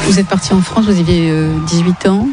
Vous êtes parti en France, vous aviez 18 ans.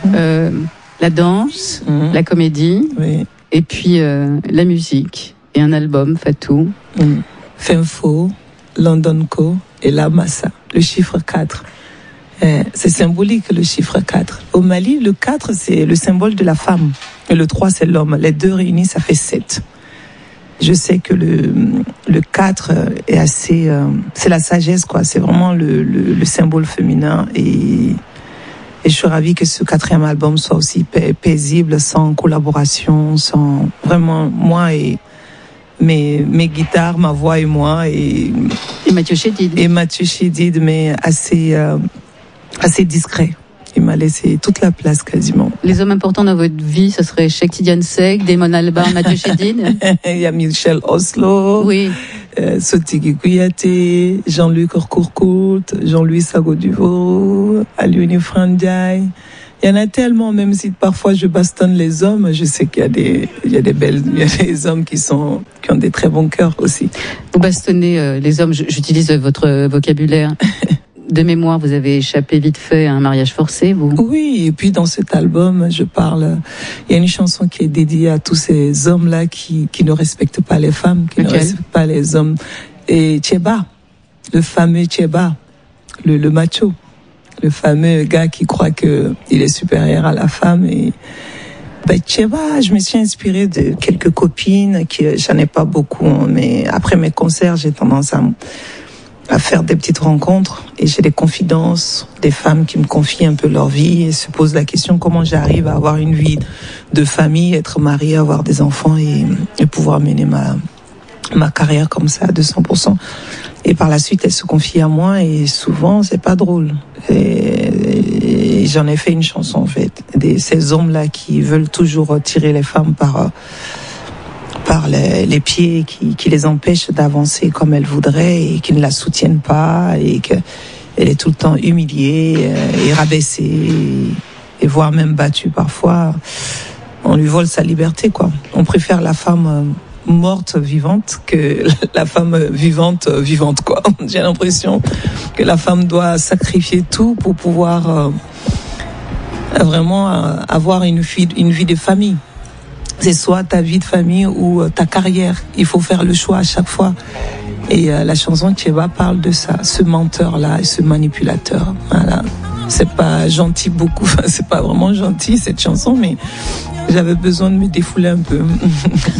La danse, la comédie, et puis la musique. Et un album, Fatou. Femfo, London Co et La Massa, le chiffre 4. C'est symbolique, le chiffre 4. Au Mali, le 4, c'est le symbole de la femme. Et le 3, c'est l'homme. Les deux réunis, ça fait 7. Je sais que le 4 est assez... c'est la sagesse, quoi. C'est vraiment le symbole féminin. Et je suis ravie que ce 4e album soit aussi paisible, sans collaboration, sans... Vraiment, moi et mes guitares, ma voix et moi. Et Mathieu Chédid. Et Mathieu Chédid, mais assez discret. Il m'a laissé toute la place quasiment. Les hommes importants dans votre vie, ce serait Cheikh Tidiane Seck, Damon Albarn, Mathieu Chédid. Il y a Michel Oslo, oui. Sotigui Kouyaté, Jean-Luc Orkourkout, Jean-Louis Sago-Duvaux, Aliouni Frandiaï. Il y en a tellement, même si parfois je bastonne les hommes, je sais qu'il y a des hommes qui ont des très bons cœurs aussi. Vous bastonnez les hommes, j'utilise votre vocabulaire. De mémoire, vous avez échappé vite fait à un mariage forcé, vous? Oui, et puis dans cet album, il y a une chanson qui est dédiée à tous ces hommes-là qui ne respectent pas les femmes, qui ne respectent pas les hommes. Et Tcheba, le fameux Tcheba, le macho, le fameux gars qui croit qu'il est supérieur à la femme. Et Tcheba, je me suis inspirée de quelques copines, j'en ai pas beaucoup, mais après mes concerts, j'ai tendance à faire des petites rencontres et j'ai des confidences, des femmes qui me confient un peu leur vie et se posent la question comment j'arrive à avoir une vie de famille, être mariée, avoir des enfants et pouvoir mener ma carrière comme ça à 200%. Et par la suite, elles se confient à moi et souvent, c'est pas drôle. Et j'en ai fait une chanson, en fait. Ces hommes-là qui veulent toujours tirer les femmes par les pieds, qui les empêchent d'avancer comme elles voudraient et qui ne la soutiennent pas et qu'elle est tout le temps humiliée et rabaissée et voire même battue parfois. On lui vole sa liberté, quoi. On préfère la femme morte vivante que la femme vivante, quoi. J'ai l'impression que la femme doit sacrifier tout pour pouvoir vraiment avoir une vie de famille. C'est soit ta vie de famille ou ta carrière. Il faut faire le choix à chaque fois. Et la chanson Tcheba parle de ça, ce menteur-là et ce manipulateur. Voilà. C'est pas gentil beaucoup, c'est pas vraiment gentil cette chanson, mais j'avais besoin de me défouler un peu.